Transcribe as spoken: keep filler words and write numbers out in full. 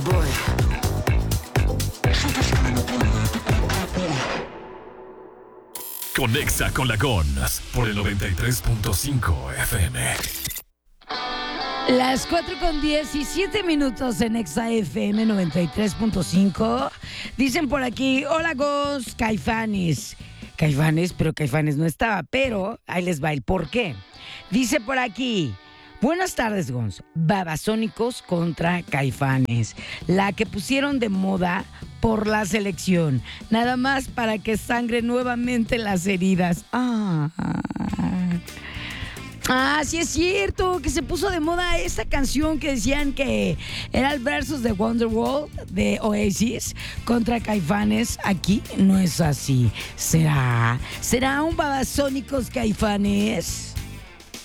boy. Conexa con la Gons por el noventa y tres punto cinco F M. Las cuatro con diecisiete minutos en Exa F M noventa y tres punto cinco. Dicen por aquí, hola Gons, Caifanes. Caifanes, pero Caifanes no estaba, pero ahí les va el por qué. Dice por aquí, buenas tardes Gons, Babasónicos contra Caifanes, la que pusieron de moda por la selección, nada más para que sangre nuevamente las heridas. Ah, ah, sí es cierto, que se puso de moda esta canción que decían que era el versus de Wonderwall de Oasis contra Caifanes. Aquí no es así. ¿Será? ¿Será un Babasónicos Caifanes?